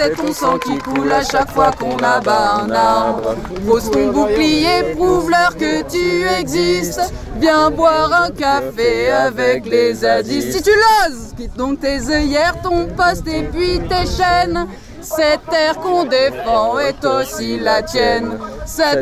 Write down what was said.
c'est ton sang qui coule à chaque fois qu'on abat un arbre. Pose ton bouclier, prouve-leur que tu existes. Viens boire un café avec les zadistes. Si tu l'oses, quitte donc tes œillères, ton poste et puis tes chaînes. Cette terre qu'on défend est aussi la tienne. Cette